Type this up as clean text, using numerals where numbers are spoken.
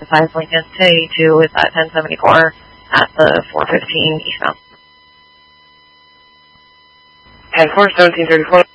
5 Lincoln to 82 is at 1074 at the 415 eastbound. And 41734.